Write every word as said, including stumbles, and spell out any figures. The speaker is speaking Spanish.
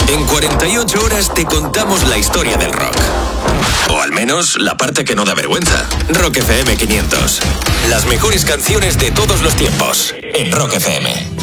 En cuarenta y ocho horas te contamos la historia del rock. O al menos la parte que no da vergüenza. Rock F M quinientos. Las mejores canciones de todos los tiempos. En Rock F M.